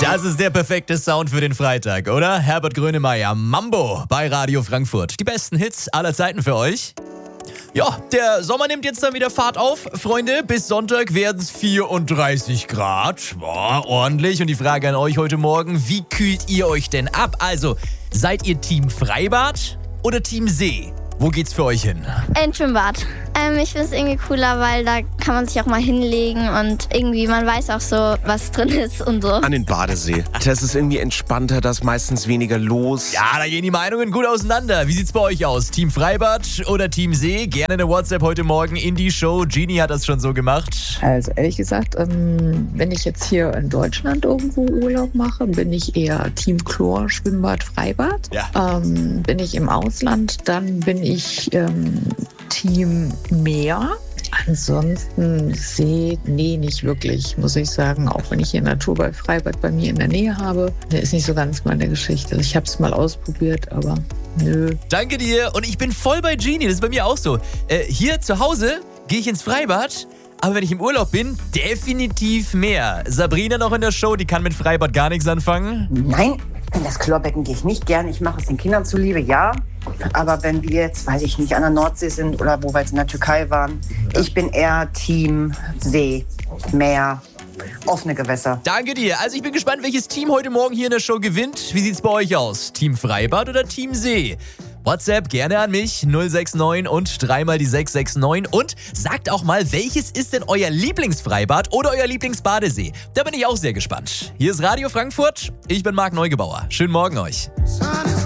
Das ist der perfekte Sound für den Freitag, oder? Herbert Grönemeyer, Mambo bei Radio Frankfurt. Die besten Hits aller Zeiten für euch. Ja, der Sommer nimmt jetzt dann wieder Fahrt auf. Freunde, bis Sonntag werden es 34 Grad. Boah, ordentlich. Und die Frage an euch heute Morgen, wie kühlt ihr euch denn ab? Also, seid ihr Team Freibad oder Team See? Wo geht's für euch hin? Ein Schwimmbad. Ich finde es irgendwie cooler, weil da kann man sich auch mal hinlegen und irgendwie, man weiß auch so, was drin ist und so. An den Badesee. Das ist irgendwie entspannter, da ist meistens weniger los. Ja, da gehen die Meinungen gut auseinander. Wie sieht's bei euch aus? Team Freibad oder Team See? Gerne eine WhatsApp heute Morgen in die Show. Genie hat das schon so gemacht. Also ehrlich gesagt, wenn ich jetzt hier in Deutschland irgendwo Urlaub mache, bin ich eher Team Chlor, Schwimmbad, Freibad. Ja. Bin ich im Ausland, dann bin ich Team Meer. Ansonsten See, nee, nicht wirklich, muss ich sagen. Auch wenn ich hier Naturball Freibad bei mir in der Nähe habe, der ist nicht so ganz meine Geschichte. Ich habe es mal ausprobiert, aber nö. Danke dir. Und ich bin voll bei Genie. Das ist bei mir auch so. Hier zu Hause gehe ich ins Freibad. Aber wenn ich im Urlaub bin, definitiv mehr. Sabrina noch in der Show, die kann mit Freibad gar nichts anfangen. Nein, in das Chlorbecken gehe ich nicht gern. Ich mache es den Kindern zuliebe, ja. Aber wenn wir jetzt, weiß ich nicht, an der Nordsee sind oder wo wir jetzt in der Türkei waren, ich bin eher Team See, Meer, offene Gewässer. Danke dir. Also ich bin gespannt, welches Team heute Morgen hier in der Show gewinnt. Wie sieht's bei euch aus? Team Freibad oder Team See? WhatsApp gerne an mich, 069 und dreimal die 669. Und sagt auch mal, welches ist denn euer Lieblingsfreibad oder euer Lieblingsbadesee? Da bin ich auch sehr gespannt. Hier ist Radio Frankfurt. Ich bin Marc Neugebauer. Schönen Morgen euch.